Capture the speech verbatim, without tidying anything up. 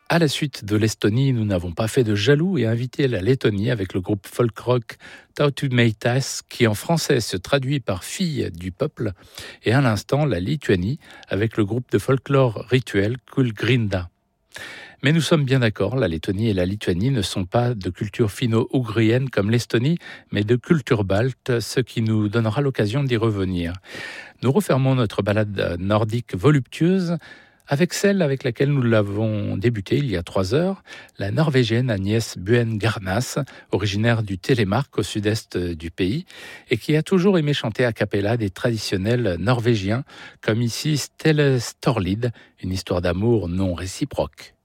À la suite de l'Estonie, nous n'avons pas fait de jaloux et invité la Lettonie avec le groupe folk-rock Tautumeitas, qui en français se traduit par fille du peuple, et à l'instant la Lituanie avec le groupe de folklore rituel Kulgrinda. Mais nous sommes bien d'accord, la Lettonie et la Lituanie ne sont pas de culture finno-ougrienne comme l'Estonie, mais de culture balte, ce qui nous donnera l'occasion d'y revenir. Nous refermons notre balade nordique voluptueuse avec celle avec laquelle nous l'avons débutée il y a trois heures, la Norvégienne Agnès Buen Garnas, originaire du Télémark au sud-est du pays, et qui a toujours aimé chanter a cappella des traditionnels norvégiens, comme ici Stelle Storlid, une histoire d'amour non réciproque.